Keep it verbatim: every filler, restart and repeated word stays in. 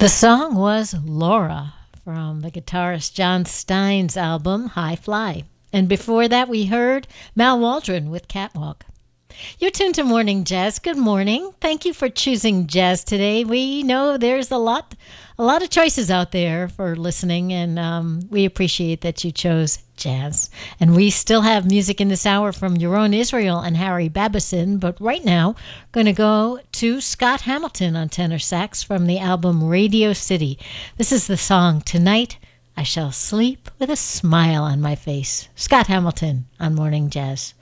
The song was Laura from the guitarist John Stein's album High Fly. And before that, we heard Mal Waldron with Catwalk. You're tuned to Morning Jazz. Good morning. Thank you for choosing jazz today. We know there's a lot, a lot of choices out there for listening, and um, we appreciate that you chose jazz. And we still have music in this hour from Yaron Israel and Harry Babison, but right now, going to go to Scott Hamilton on tenor sax from the album Radio City. This is the song Tonight I Shall Sleep with a Smile on My Face. Scott Hamilton on Morning Jazz.